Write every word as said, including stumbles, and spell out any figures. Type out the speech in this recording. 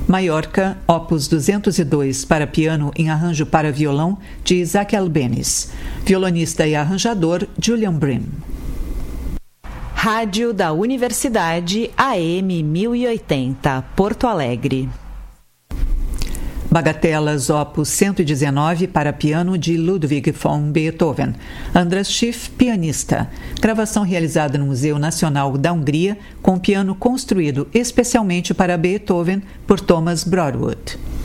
Maiorca, opus duzentos e dois, para piano em arranjo para violão, de Isaac Albéniz. Violonista e arranjador, Julian Bream. Rádio da Universidade A M mil e oitenta, Porto Alegre. Bagatelas, opus cento e dezenove, para piano, de Ludwig von Beethoven. Andras Schiff, pianista. Gravação realizada no Museu Nacional da Hungria, com piano construído especialmente para Beethoven por Thomas Broadwood.